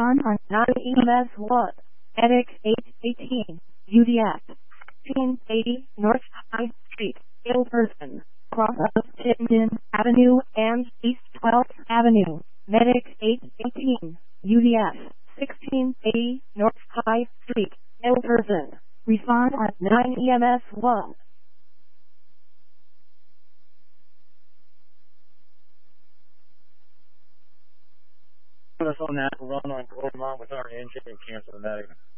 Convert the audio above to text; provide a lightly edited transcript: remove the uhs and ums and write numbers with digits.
Respond on 9 EMS 1. Medic 818. UDF. 1680 North High Street. Ill person. Cross of Chittenden Avenue and East 12th Avenue. Medic 818. UDF. 1680 North High Street. Ill person. Respond at 9 EMS 1. Put us on that run on Gordon with our engine and cancel the medic.